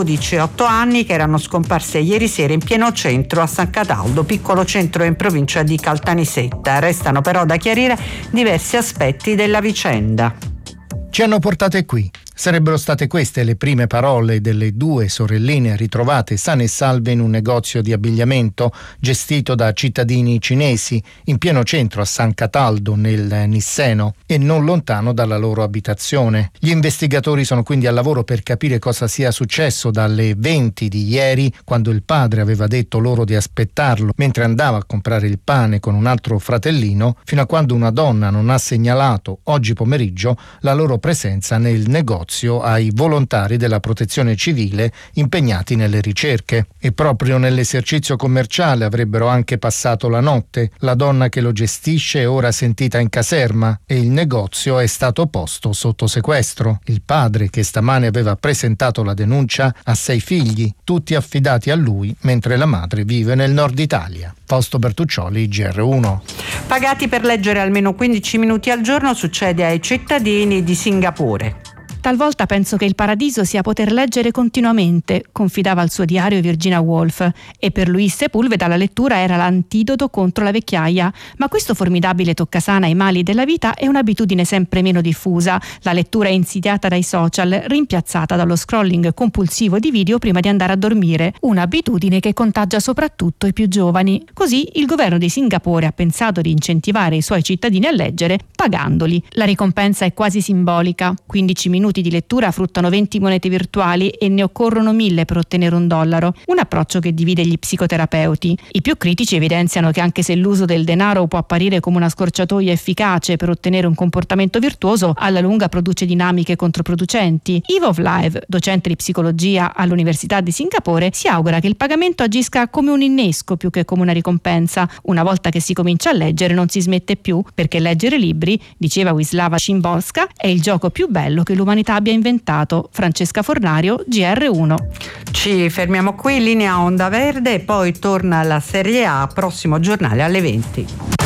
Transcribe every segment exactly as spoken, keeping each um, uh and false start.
dodici e otto anni che erano scomparse ieri sera in pieno centro a San Cataldo, piccolo centro in provincia di Caltanissetta. Restano però da chiarire diversi aspetti della vicenda. Ci hanno portate qui. Sarebbero state queste le prime parole delle due sorelline ritrovate sane e salve in un negozio di abbigliamento gestito da cittadini cinesi in pieno centro a San Cataldo nel Nisseno e non lontano dalla loro abitazione. Gli investigatori sono quindi al lavoro per capire cosa sia successo dalle venti di ieri, quando il padre aveva detto loro di aspettarlo mentre andava a comprare il pane con un altro fratellino, fino a quando una donna non ha segnalato oggi pomeriggio la loro presenza nel negozio ai volontari della protezione civile impegnati nelle ricerche. E proprio nell'esercizio commerciale avrebbero anche passato la notte. La donna che lo gestisce è ora sentita in caserma e il negozio è stato posto sotto sequestro. Il padre, che stamane aveva presentato la denuncia, ha sei figli, tutti affidati a lui, mentre la madre vive nel nord Italia. Fausto Bertuccioli, G R uno. Pagati per leggere almeno quindici minuti al giorno succede ai cittadini di Singapore. Talvolta penso che il paradiso sia poter leggere continuamente, confidava al suo diario Virginia Woolf, e per Louise Sepulveda la lettura era l'antidoto contro la vecchiaia. Ma questo formidabile toccasana ai mali della vita è un'abitudine sempre meno diffusa. La lettura è insidiata dai social, rimpiazzata dallo scrolling compulsivo di video prima di andare a dormire, un'abitudine che contagia soprattutto i più giovani. Così il governo di Singapore ha pensato di incentivare i suoi cittadini a leggere pagandoli. La ricompensa è quasi simbolica: quindici minuti di lettura fruttano venti monete virtuali e ne occorrono mille per ottenere un dollaro, un approccio che divide gli psicoterapeuti. I più critici evidenziano che anche se l'uso del denaro può apparire come una scorciatoia efficace per ottenere un comportamento virtuoso, alla lunga produce dinamiche controproducenti. Eve of Live, docente di psicologia all'Università di Singapore, si augura che il pagamento agisca come un innesco più che come una ricompensa. Una volta che si comincia a leggere non si smette più, perché leggere libri, diceva Wisława Szymborska, è il gioco più bello che l'umanità abbia inventato. Francesca Fornario, G R uno. Ci fermiamo qui, linea Onda Verde, e poi torna la Serie A, prossimo giornale alle venti.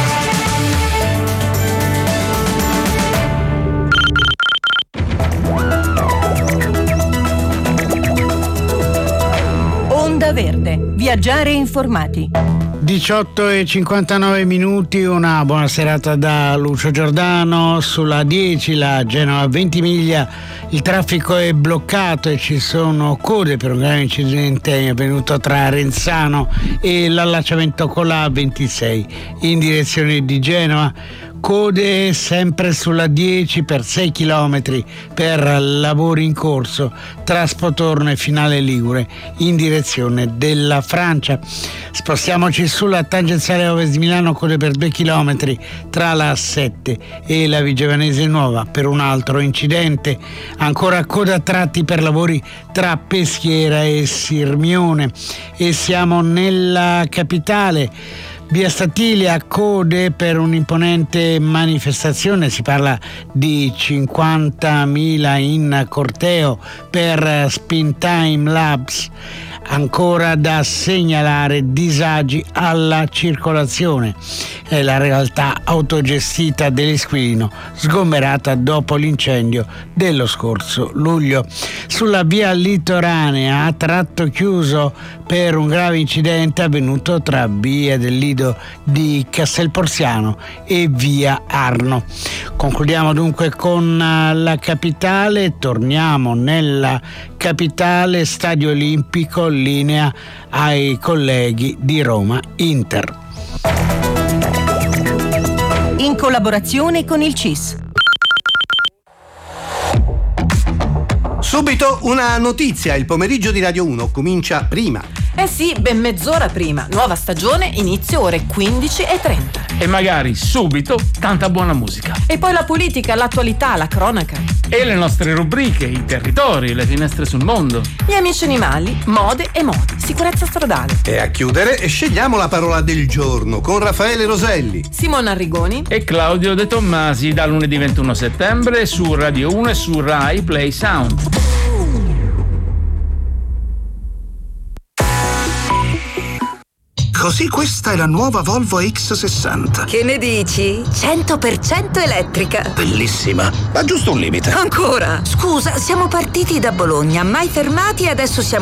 Onda Verde, viaggiare informati. diciotto e cinquantanove minuti, una buona serata da Lucio Giordano. Sulla dieci, la Genova Ventimiglia, il traffico è bloccato e ci sono code per un grave incidente avvenuto tra Renzano e l'allacciamento con la ventisei in direzione di Genova. Code sempre sulla dieci per sei chilometri per lavori in corso tra Spotorno e Finale Ligure in direzione della Francia. Spostiamoci sulla tangenziale ovest di Milano, code per due chilometri tra la A sette e la Vigevanese Nuova per un altro incidente. Ancora coda a tratti per lavori tra Peschiera e Sirmione. E siamo nella capitale. Via Statilia, code per un'imponente manifestazione, si parla di cinquantamila in corteo per Spintime Labs. Ancora da segnalare disagi alla circolazione. È la realtà autogestita dell'Esquilino, sgomberata dopo l'incendio dello scorso luglio. Sulla via litoranea, a tratto chiuso per un grave incidente avvenuto tra via del Lido di Castelporziano e via Arno. Concludiamo dunque con la capitale, torniamo nella capitale, Stadio Olimpico, linea ai colleghi di Roma Inter. In collaborazione con il C I S. Subito una notizia, il pomeriggio di Radio uno comincia prima. Eh sì, ben mezz'ora prima. Nuova stagione, inizio ore quindici e trenta. E magari subito tanta buona musica. E poi la politica, l'attualità, la cronaca. E le nostre rubriche, i territori, le finestre sul mondo. Gli amici animali, mode e modi, sicurezza stradale. E a chiudere scegliamo la parola del giorno con Raffaele Roselli, Simona Arrigoni e Claudio De Tommasi, da lunedì ventuno settembre su Radio uno e su Rai Play Sound. Così questa è la nuova Volvo X sessanta. Che ne dici? cento per cento elettrica. Bellissima, ma giusto un limite. Ancora? Scusa, siamo partiti da Bologna, mai fermati e adesso siamo